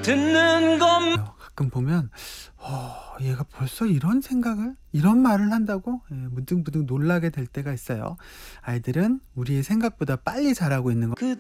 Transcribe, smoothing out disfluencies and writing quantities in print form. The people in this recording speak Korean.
듣는 것. 가끔 보면 얘가 벌써 이런 생각을 이런 말을 한다고 문득문득 놀라게 될 때가 있어요. 아이들은 우리의 생각보다 빨리 자라고 있는 거. 그대